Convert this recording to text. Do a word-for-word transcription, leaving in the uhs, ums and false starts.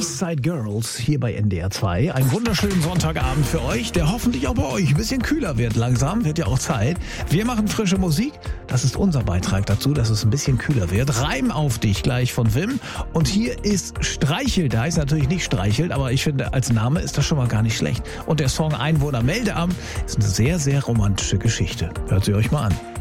East Side Girls hier bei N D R zwei. Einen wunderschönen Sonntagabend für euch, der hoffentlich auch bei euch ein bisschen kühler wird langsam. Wird ja auch Zeit. Wir machen frische Musik. Das ist unser Beitrag dazu, dass es ein bisschen kühler wird. Reim auf dich gleich von Wim. Und hier ist Streichelt. Der heißt natürlich nicht Streichelt, aber ich finde, als Name ist das schon mal gar nicht schlecht. Und der Song Einwohnermeldeamt ist eine sehr, sehr romantische Geschichte. Hört sie euch mal an.